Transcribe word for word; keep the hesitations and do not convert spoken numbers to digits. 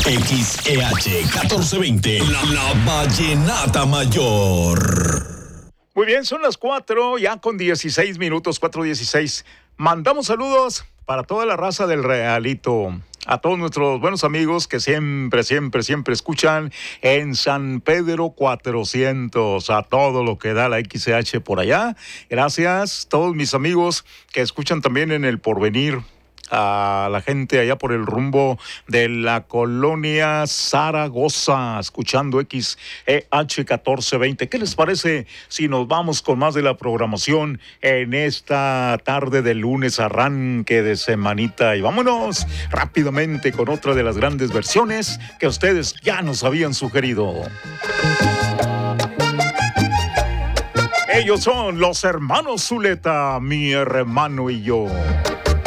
X E H catorce veinte, la, la Vallenata Mayor. Muy bien, son las cuatro, ya con dieciséis minutos, cuatro dieciséis. Mandamos saludos para toda la raza del Realito, a todos nuestros buenos amigos que siempre, siempre, siempre escuchan en San Pedro cuatrocientos, a todo lo que da la X E H por allá. Gracias, todos mis amigos que escuchan también en El Porvenir, a la gente allá por el rumbo de la colonia Zaragoza, escuchando X E H catorce veinte. ¿Qué les parece si nos vamos con más de la programación en esta tarde de lunes, arranque de semanita? Y vámonos rápidamente con otra de las grandes versiones que ustedes ya nos habían sugerido. Ellos son los hermanos Zuleta, mi hermano y yo.